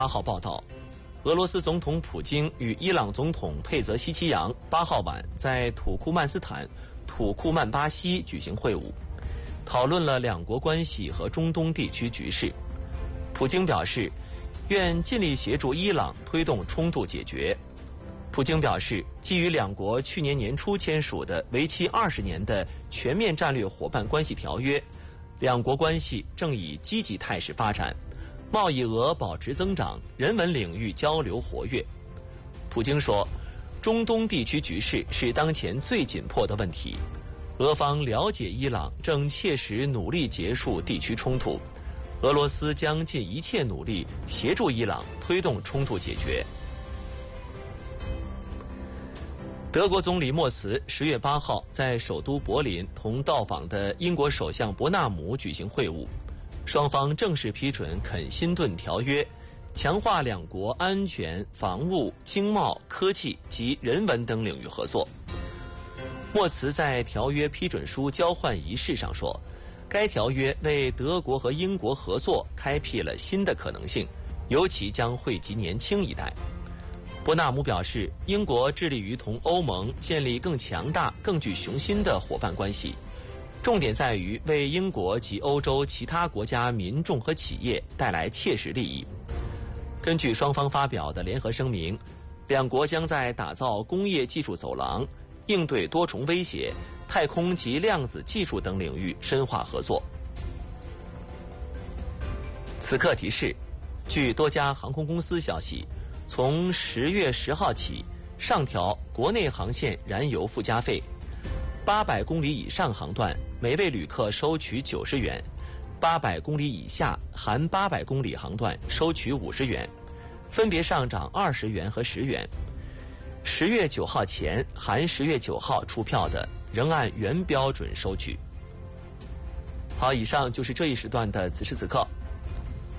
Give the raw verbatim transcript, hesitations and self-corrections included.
八号报道，俄罗斯总统普京与伊朗总统佩泽希奇扬八号晚在土库曼斯坦土库曼巴西举行会晤，讨论了两国关系和中东地区局势。普京表示，愿尽力协助伊朗推动冲突解决。普京表示，基于两国去年年初签署的为期二十年的全面战略伙伴关系条约，两国关系正以积极态势发展，贸易额保持增长，人文领域交流活跃。普京说，中东地区局势是当前最紧迫的问题，俄方了解伊朗正切实努力结束地区冲突，俄罗斯将尽一切努力协助伊朗推动冲突解决。德国总理默茨十月八号在首都柏林同到访的英国首相伯纳姆举行会晤，双方正式批准肯辛顿条约，强化两国安全、防务、经贸、科技及人文等领域合作。默茨在条约批准书交换仪式上说，该条约为德国和英国合作开辟了新的可能性，尤其将惠及年轻一代。伯纳姆表示，英国致力于同欧盟建立更强大、更具雄心的伙伴关系，重点在于为英国及欧洲其他国家民众和企业带来切实利益。根据双方发表的联合声明，两国将在打造工业技术走廊、应对多重威胁、太空及量子技术等领域深化合作。此刻提示，据多家航空公司消息，从十月十号起上调国内航线燃油附加费，八百公里以上航段每位旅客收取九十元，八百公里以下含八百公里航段收取五十元，分别上涨二十元和十元。十月九号前含十月九号出票的仍按原标准收取。好，以上就是这一时段的此时此刻